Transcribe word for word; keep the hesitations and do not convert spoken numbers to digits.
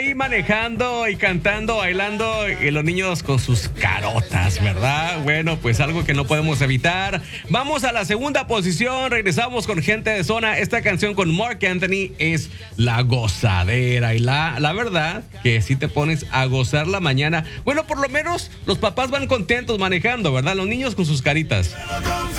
ahí manejando y cantando, bailando y los niños con sus carotas, ¿verdad? Bueno, pues algo que no podemos evitar. Vamos a la segunda posición, regresamos con Gente de Zona. Esta canción con Marc Anthony es La Gozadera y la, la verdad que si te pones a gozar la mañana, bueno, por lo menos los papás van contentos manejando, ¿verdad? Los niños con sus caritas.